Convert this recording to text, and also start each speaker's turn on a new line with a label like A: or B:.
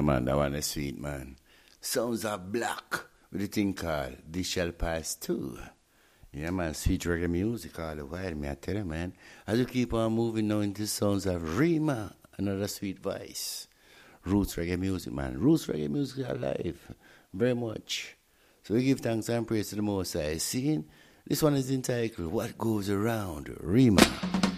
A: man, that one is sweet, man. Sounds of black with a thing called This Shall Pass Too. Yeah, man, sweet reggae music all the while, me I tell you, man. As you keep on moving now into sounds of Rima, another sweet voice. Roots reggae music, man. Roots reggae music is alive. Very much. So we give thanks and praise to the Most High. Seeing, this one is entitled What Goes Around, Rima.